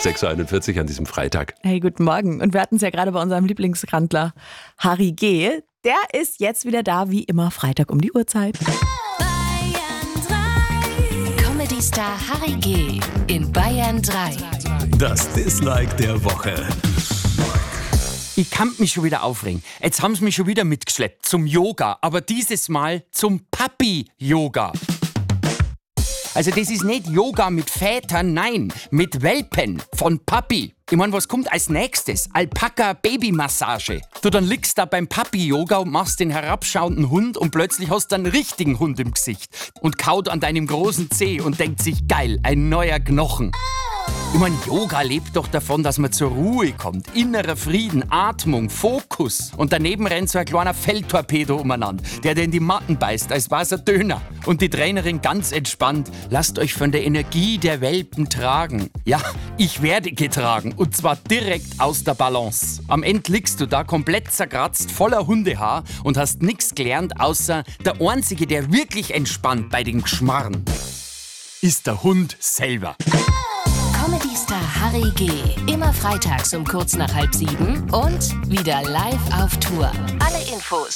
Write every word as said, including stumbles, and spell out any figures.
sechs Uhr einundvierzig an diesem Freitag. Hey, guten Morgen. Und wir hatten es ja gerade bei unserem Lieblingsrandler Harry G. Der ist jetzt wieder da, wie immer Freitag um die Uhrzeit. Bayern drei. Comedy-Star Harry G. in Bayern drei. Das Dislike der Woche. Ich kann mich schon wieder aufregen. Jetzt haben sie mich schon wieder mitgeschleppt zum Yoga, aber dieses Mal zum Papi-Yoga. Also das ist nicht Yoga mit Vätern, nein, mit Welpen von Papi. Ich meine, was kommt als nächstes? Alpaka-Baby-Massage. Du, dann liegst da beim Papi-Yoga und machst den herabschauenden Hund und plötzlich hast du einen richtigen Hund im Gesicht und kaut an deinem großen Zeh und denkt sich, geil, ein neuer Knochen. Ich meine, Yoga lebt doch davon, dass man zur Ruhe kommt. Innerer Frieden, Atmung, Fokus. Und daneben rennt so ein kleiner Feldtorpedo umeinander, der dir in die Matten beißt, als wär's ein Döner. Und die Trainerin ganz entspannt, lasst euch von der Energie der Welpen tragen. Ja, ich werde getragen. Und zwar direkt aus der Balance. Am Ende liegst du da komplett zerkratzt, voller Hundehaar und hast nichts gelernt, außer der Einzige, der wirklich entspannt bei den Geschmarren, ist der Hund selber. Comedy-Star Harry G. Immer freitags um kurz nach halb sieben und wieder live auf Tour. Alle Infos